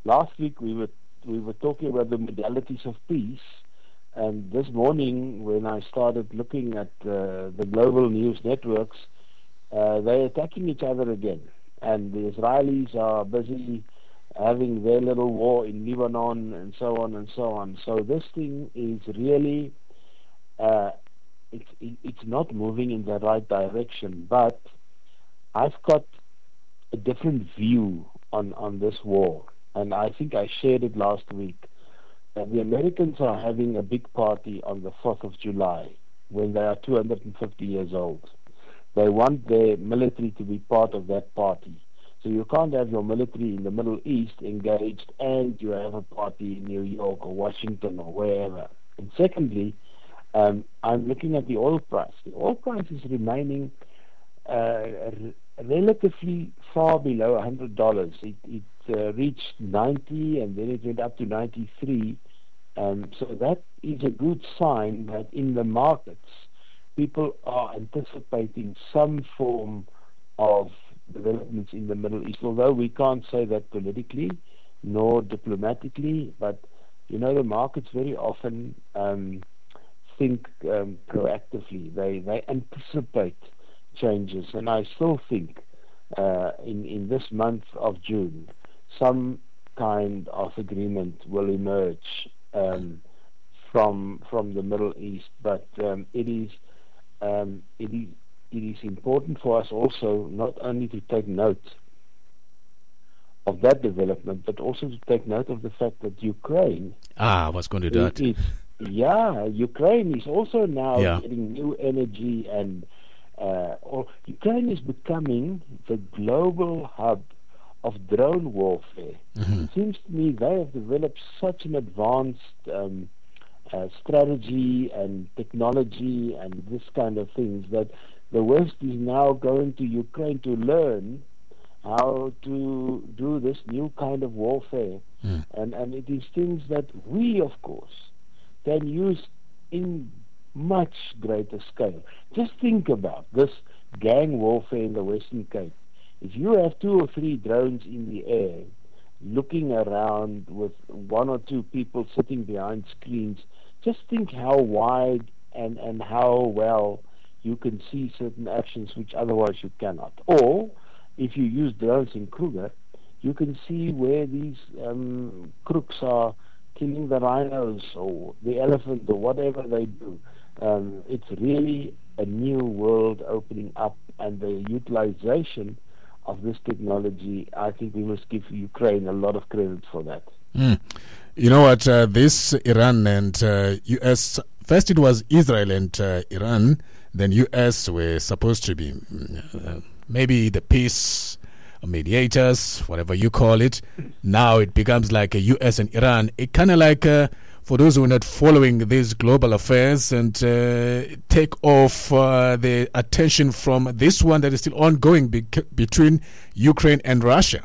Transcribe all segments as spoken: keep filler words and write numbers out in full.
last week we were we were talking about the modalities of peace, and this morning when I started looking at uh, the global news networks, uh, they're attacking each other again, and the Israelis are busy having their little war in Lebanon and so on and so on. So this thing is really, uh, it's it, it's not moving in the right direction. But I've got a different view on, on this war, and I think I shared it last week. Uh, the Americans are having a big party on the fourth of July when they are two hundred fifty years old. They want their military to be part of that party. So you can't have your military in the Middle East engaged and you have a party in New York or Washington or wherever. And secondly, um, I'm looking at the oil price. The oil price is remaining uh, r- relatively far below one hundred dollars. It, it uh, reached ninety and then it went up to ninety-three. Um, so that is a good sign that in the markets, people are anticipating some form of developments in the Middle East, although we can't say that politically nor diplomatically, but you know, the markets very often um, think um, proactively. They they anticipate changes, and I still think uh, in in this month of June, some kind of agreement will emerge um, from from the Middle East. But um, it is um, it is. It is important for us also not only to take note of that development, but also to take note of the fact that Ukraine... Ah, I was going to do that. Is, yeah, Ukraine is also now yeah. getting new energy, and uh, or Ukraine is becoming the global hub of drone warfare. Mm-hmm. It seems to me they have developed such an advanced um, uh, strategy and technology and this kind of things that the West is now going to Ukraine to learn how to do this new kind of warfare. Mm. And, and it is things that we, of course, can use in much greater scale. Just think about this gang warfare in the Western Cape. If you have two or three drones in the air looking around with one or two people sitting behind screens, just think how wide and, and how well you can see certain actions which otherwise you cannot. Or, if you use drones in Kruger, you can see where these um, crooks are killing the rhinos or the elephant or whatever they do. Um, it's really a new world opening up, and the utilization of this technology, I think we must give Ukraine a lot of credit for that. Mm. You know what, uh, this Iran and uh, U S, first it was Israel and uh, Iran, then U S were supposed to be uh, maybe the peace mediators, whatever you call it. Now it becomes like a U S and Iran. It kind of like, uh, for those who are not following these global affairs, and uh, take off uh, the attention from this one that is still ongoing be- between Ukraine and Russia.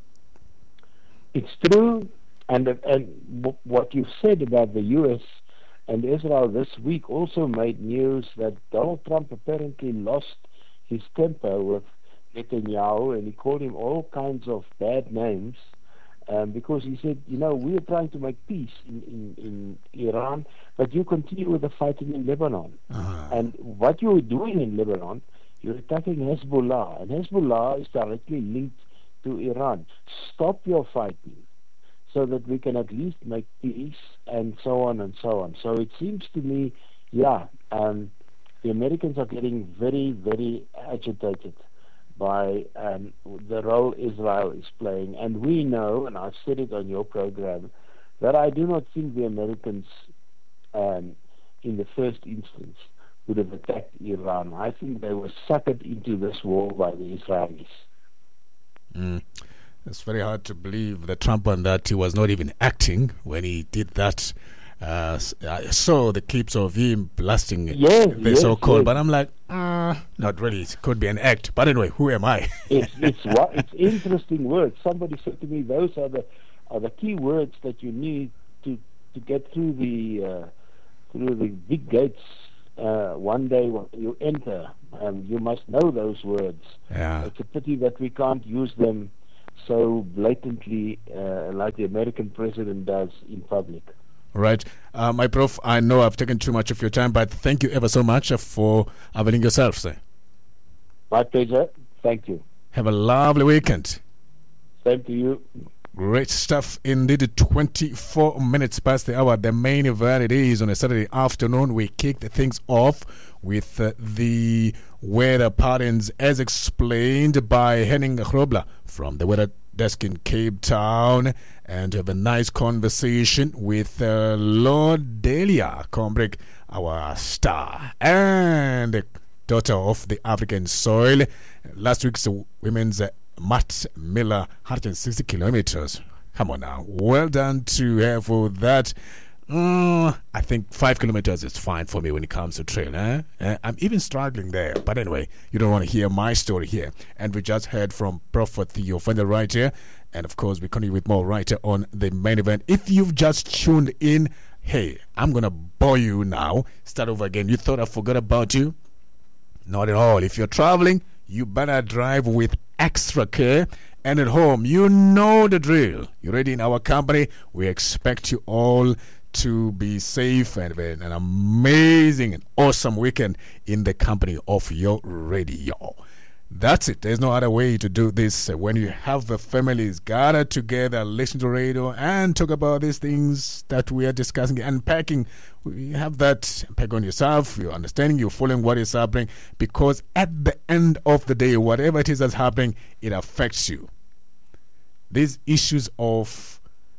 It's true, and and w- what you said about the U S and Israel this week also made news that Donald Trump apparently lost his temper with Netanyahu, and he called him all kinds of bad names um, because he said, you know, we are trying to make peace in, in, in Iran, but you continue with the fighting in Lebanon. Uh-huh. And what you're doing in Lebanon, you're attacking Hezbollah, and Hezbollah is directly linked to Iran. Stop your fighting so that we can at least make peace, and so on and so on. So it seems to me, yeah, um, the Americans are getting very, very agitated by um, the role Israel is playing. And we know, and I've said it on your program, that I do not think the Americans, um, in the first instance, would have attacked Iran. I think they were suckered into this war by the Israelis. Mm. It's very hard to believe that Trump on that he was not even acting when he did that. Uh, I saw the clips of him blasting yes, the yes, so-called, yes. but I'm like, uh, not really. It could be an act. But anyway, who am I? it's it's what it's interesting words. Somebody said to me, those are the are the key words that you need to to get through the uh, through the big gates. Uh, one day when you enter, um, you must know those words. Yeah. It's a pity that we can't use them so blatantly uh, like the American president does in public. Right. Uh, my prof, I know I've taken too much of your time, but thank you ever so much for availing yourself, sir. My pleasure. Thank you. Have a lovely weekend. Same to you. Great stuff indeed. twenty-four minutes past the hour. The main event it is on a Saturday afternoon. We kicked things off with uh, the weather patterns as explained by Henning Grobler from the weather desk in Cape Town, and have a nice conversation with uh, Lord Delia Combrick, our star and daughter of the African soil. Last week's women's uh, Matt Miller, one hundred sixty kilometers. Come on now. Well done to her for that. Uh, I think five kilometers is fine for me when it comes to trail. Eh? Uh, I'm even struggling there. But anyway, you don't want to hear my story here. And we just heard from Prophet Theo Fender right here. And of course, we continue with more right here on the main event. If you've just tuned in, hey, I'm going to bore you now. Start over again. You thought I forgot about you? Not at all. If you're traveling, you better drive with extra care. And at home, you know the drill. You're ready in our company. We expect you all to be safe and have an amazing and awesome weekend in the company of your radio. That's it. There's no other way to do this. When you have the families gathered together, listen to radio and talk about these things that we are discussing, unpacking. You have that pack on yourself. You're understanding, you're following what is happening, because at the end of the day, whatever it is that's happening, it affects you. These issues of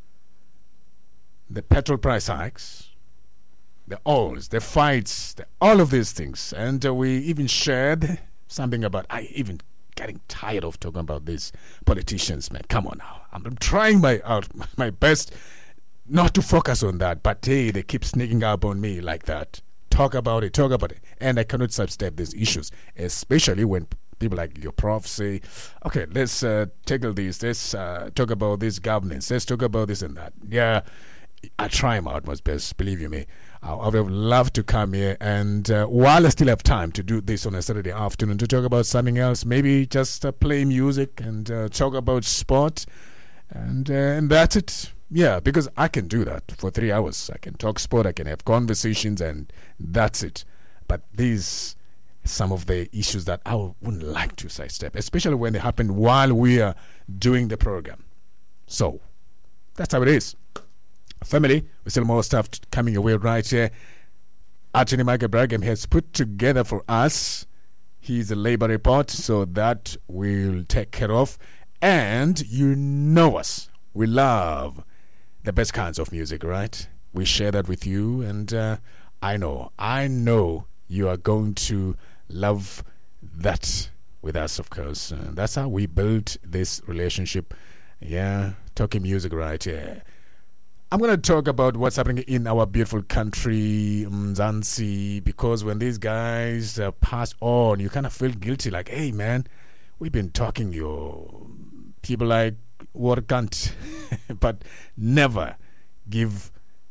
the petrol price hikes, the oils, the fights, the, all of these things. And uh, we even shared something about, I even getting tired of talking about these politicians, man. Come on now. I'm, I'm trying my out my best not to focus on that, but hey, they keep sneaking up on me like that. Talk about it, talk about it. And I cannot sidestep these issues, especially when people like your prof say, okay, let's uh, tackle this, let's uh, talk about this governance, let's talk about this and that. Yeah, I try my utmost best, believe you me. I would have loved to come here, and uh, while I still have time to do this on a Saturday afternoon, to talk about something else, maybe just uh, play music and uh, talk about sport, and, uh, and that's it. Yeah, because I can do that for three hours. I can talk sport, I can have conversations, and that's it. But these some of the issues that I wouldn't like to sidestep, especially when they happen while we are doing the program. So, that's how it is. Family, we still more stuff coming your way right here. Attorney Michael Brigham has put together for us his labor report, so that we'll take care of. And you know us. We love the best kinds of music, right? We share that with you, and uh, I know, I know you are going to love that with us, of course. Uh, that's how we built this relationship. Yeah, talking music right here. I'm going to talk about what's happening in our beautiful country, Mzansi, because when these guys uh, pass on, you kind of feel guilty, like, hey, man, we've been talking your people like Warkant, but never give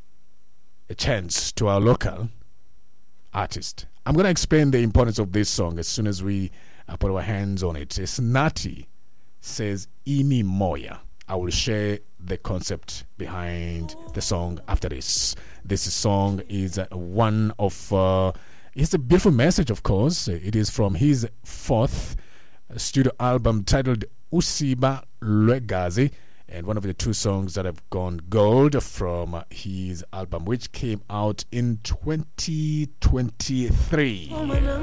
a chance to our local artist. I'm going to explain the importance of this song as soon as we uh, put our hands on it. It's Nati says, Imi Moya. I will share the concept behind the song after this. This song is uh, one of, uh, it's a beautiful message, of course. It is from his fourth studio album titled Usiba Lwegazi, and one of the two songs that have gone gold from his album, which came out in twenty twenty-three.